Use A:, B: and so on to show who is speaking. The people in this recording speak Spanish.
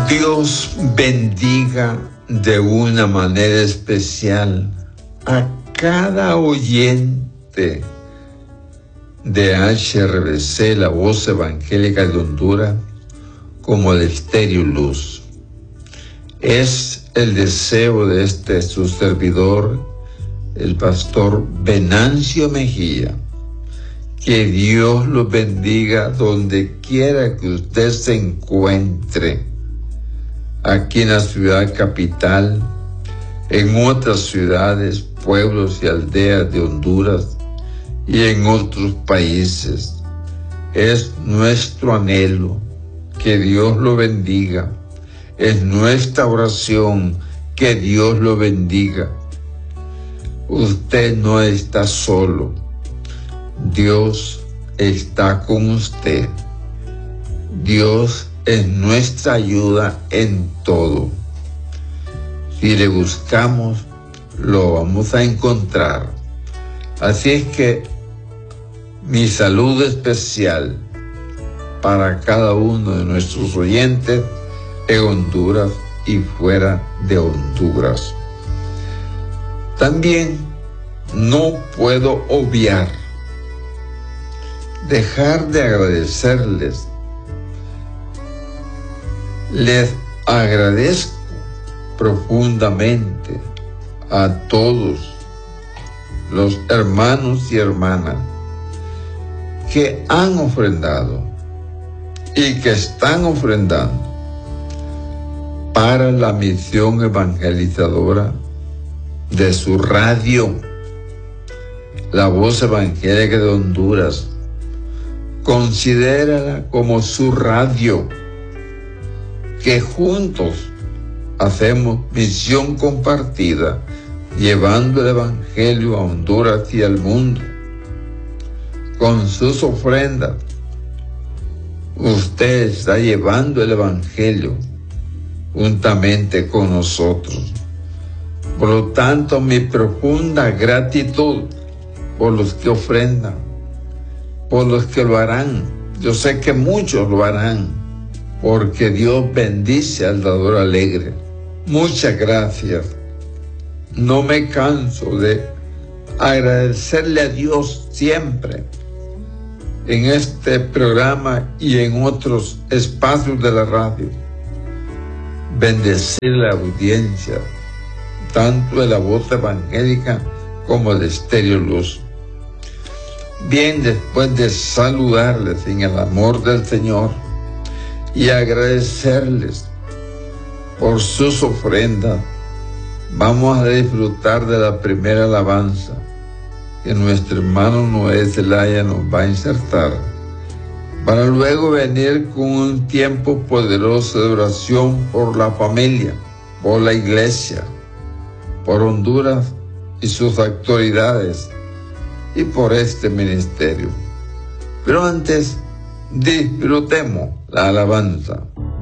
A: Dios bendiga de una manera especial a cada oyente de HRBC, la voz evangélica de Honduras, como el Estéreo Luz. Es el deseo de su servidor, el pastor Venancio Mejía. Que Dios los bendiga donde quiera que usted se encuentre, aquí en la ciudad capital, en otras ciudades, pueblos y aldeas de Honduras y en otros países. Es nuestro anhelo que Dios lo bendiga. Es nuestra oración que Dios lo bendiga. Usted no está solo. Dios está con usted. Dios es nuestra ayuda en todo. Si le buscamos, lo vamos a encontrar. Así es que mi saludo especial para cada uno de nuestros oyentes en Honduras y fuera de Honduras. También no puedo obviar dejar de agradecerles. Les agradezco profundamente a todos los hermanos y hermanas que han ofrendado y que están ofrendando para la misión evangelizadora de su radio, la voz evangélica de Honduras. Considérala como su radio, que juntos hacemos misión compartida, llevando el evangelio a Honduras y al mundo. Con sus ofrendas, usted está llevando el evangelio juntamente con nosotros. Por lo tanto, mi profunda gratitud por los que ofrendan, por los que lo harán. Yo sé que muchos lo harán, porque Dios bendice al dador alegre. Muchas gracias. No me canso de agradecerle a Dios siempre en este programa y en otros espacios de la radio. Bendecir la audiencia, tanto de la voz evangélica como de Estéreo Luz. Bien, después de saludarles en el amor del Señor y agradecerles por sus ofrendas, vamos a disfrutar de la primera alabanza que nuestro hermano Noé Zelaya nos va a insertar, para luego venir con un tiempo poderoso de oración por la familia, por la iglesia, por Honduras y sus autoridades, y por este ministerio. Pero antes, disfrutemos la alabanza.